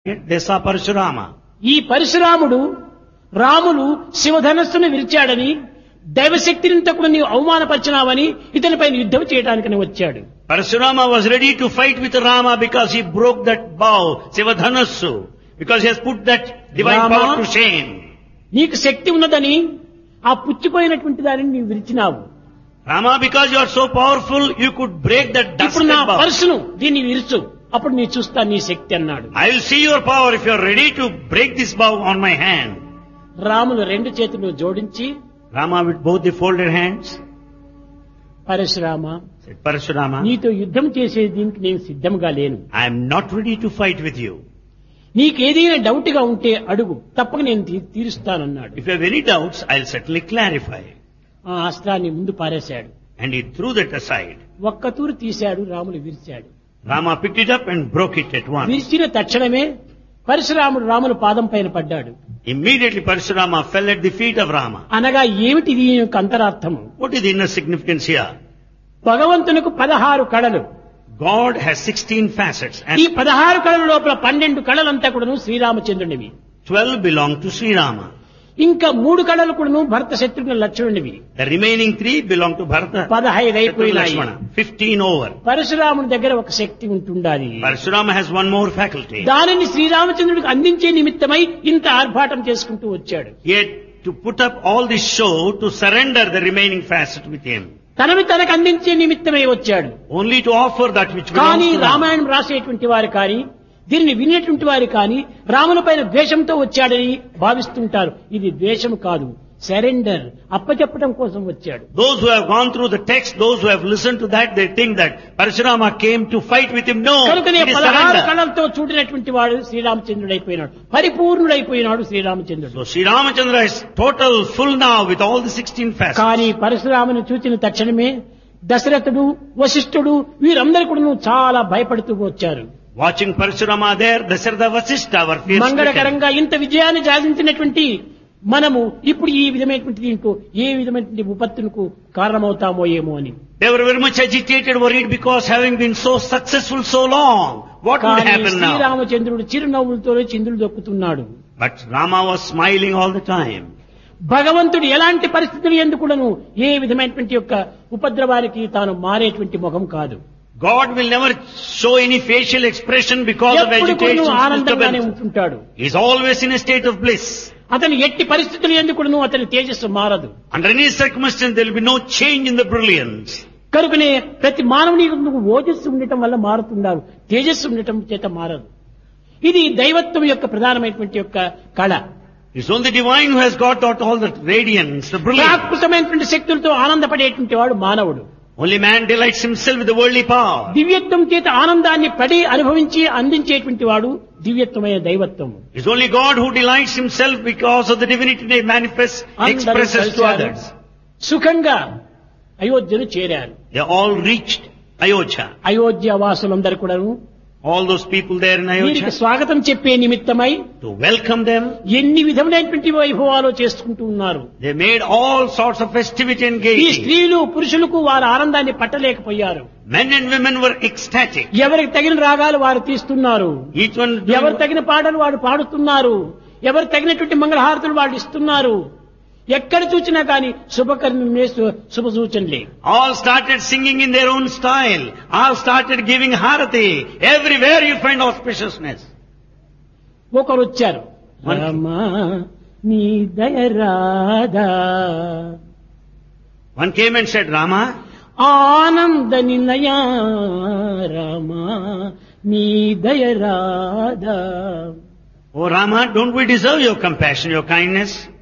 They saw Parashurama. ఈ పరశురాముడు రాములు శివధనస్సును విరిచాడని దైవశక్తిని కూడా నీవు అవమానపరిచినావని ఇతనిపై యుద్ధం చేయడానికని వచ్చాడు. Parashurama was ready to fight with Rama because he broke that bow, Sivadhanassu, because he has put that divine Rama, power to shame. నీకు శక్తి ఉన్నదని ఆ పుచ్చిపోయినటువంటి దానిని నీవు విరిచినావు. Rama, because you are so powerful, you could break that ఇప్పుడు dusted నా bow. పరశును దీన్ని విరుచు, అప్పుడు నీ చూస్తా నీ శక్తి అన్నాడు. I will see your power if you are ready to break this bow on my hand. Ramulu రెండు చేతులు జోడించి Rama with both the folded hands Parashurama said, Parashurama, నీతో యుద్ధం చేసే దీనికి నేను సిద్ధంగా లేను. I am not ready to fight with you. నీకేదైనా డౌట్ గా ఉంటే అడుగు, తప్పక నేను తీరుస్తానన్నాడు. If you have any doubts, I'll certainly clarify. ఆ అస్త్రాన్ని ముందు పారేశాడు. And he threw that aside. ఒక్క తూరు తీశాడు, Ramulu విరిచాడు. Rama picked it up and broke it at once. విరిచిన తక్షణమే పరశురాముడు రాముల పాదం పైన పడ్డాడు. Immediately Parashurama fell at the feet of Rama. అనగా ఏమిటి దీని యొక్క అంతరార్థము? What is the inner significance here? భగవంతునికి 16 కళలు. God has 16 facets and ఈ 16 కళల లోపల 12 కళలంతా కూడాను శ్రీరామచంద్రునివి. 12 belong to Sri Rama. ఇంకా 3 కళలు కూడాను భరత Shatrughna లక్ష్మణునివి. The remaining 3 belong to Bharata, 15 Shatrugna, అయిపోయినాయి. Lakshmana. 15 over. పరశురాముడి దగ్గర ఒక శక్తి ఉంటుండాలి. Parashurama has one more faculty. దానిని శ్రీరామచంద్రుడికి అందించే నిమిత్తమై ఇంత ఆర్భాటం చేసుకుంటూ వచ్చాడు. Yet to put up all this show to surrender the remaining facet with him. తనని తనకు అందించే నిమిత్తమై వచ్చాడు. Only to offer that which కానీ belongs to Rama. రామాయణం రాసేటువంటి వారు కానీ దీనిని వినేటువంటి వారు కానీ రాముల పైన ద్వేషంతో వచ్చాడని భావిస్తుంటారు. ఇది ద్వేషం కాదు, సరెండర్, అప్పచెప్పడం కోసం వచ్చాడు. Those who have gone through the text, those who have listened to that, they think that Parashurama came to fight with him. No, కనుకనే it is 16 surrender. కళలతో చూడినటువంటి వాడు శ్రీరామచంద్రుడైపోయినాడు, పరిపూర్ణుడైపోయినాడు శ్రీరామచంద్రుడు. So Sri Ramachandra is total, full now with all the 16 facets. కానీ పరశురామును చూచిన తక్షణమే దశరథుడు, వశిష్ఠుడు వీరందరూ కూడా చాలా భయపడుతూ వచ్చారు. Watching Parashurama there, Dasharatha Vasishtha were fear-stricken. మంగళకరంగా ఇంత విజయాన్ని సాధించినటువంటి మనము ఇప్పుడు ఈ విధమైనటువంటి దీంట్లో ఏ విధమైనటువంటి విపత్తులకు కారణమవుతామో ఏమో అని. They were very much agitated, worried because having been so successful so long, what would కానీ happen now? శ్రీరామచంద్రుడు చిరునవ్వులతో చిందులు దొక్కుతున్నాడు. But Rama was smiling all the time. భగవంతుడు ఎలాంటి పరిస్థితులు ఎందుకులను ఏ విధమైనటువంటి యొక్క ఉపద్రవానికి తాను మారేటువంటి ముఖం కాదు. God will never show any facial expression because of ఎప్పుడు agitation కూడా and ఆనందంగానే disturbance. ఉంటుంటాడు. He is always in a state of bliss. అతను ఎట్టి పరిస్థితులు ఎందుకును అతని తేజస్సు మారదు. Under any circumstance, there will be no change in the brilliance. కనుకనే ప్రతి మానవుని ఓజస్సు ఉండటం వల్ల మారుతున్నారు, తేజస్సు ఉండటం చేత మారదు. ఇది దైవత్వం యొక్క ప్రధానమైనటువంటి యొక్క కళ. It's only the divine who has got out all the radiance, the brilliance. ప్రాకృతమైనటువంటి శక్తులతో ఆనందపడేటువంటి వాడు మానవుడు. Only man delights himself with the worldly power. దివ్యత్వం చేత ఆనందాన్ని పడి అనుభవించి అందించేటువంటి వాడు దివ్యత్వమైన దైవత్వం. It's only God who delights himself because of the divinity they manifest, expresses to others. సుఖంగా అయోధ్యను చేరారు. They all reached Ayodhya. Ayodhya వాసులందరూ కూడా All those people there in వీరికి Ayodhya, స్వాగతం చెప్పే నిమిత్తమై to welcome them, ఎన్ని విధములైనటువంటి వైభవాలు చేసుకుంటూ ఉన్నారు. they made all sorts of festivity and ఈ gaiety. స్త్రీలు పురుషులకు వారి ఆనందాన్ని పట్టలేకపోయారు. Men and women were ecstatic. ఎవరికి తగిన రాగాలు వారు తీస్తున్నారు, Each one ఎవరు doing, తగిన పాటలు వాడు పాడుతున్నారు, ఎవరు తగినటువంటి మంగళహారతులు వాళ్ళు ఇస్తున్నారు. ఎక్కడ చూసినా కానీ శుభకర్మే శుభ సూచనలే. all started singing in their own style. All started giving harati. Everywhere you find auspiciousness. ఒకరు వచ్చారు, రామా నీ దయ Radha, One came and said, Rama, ఆనంద నిలయా రామా నీ దయ Radha. oh Rama, don't we deserve your compassion, your kindness?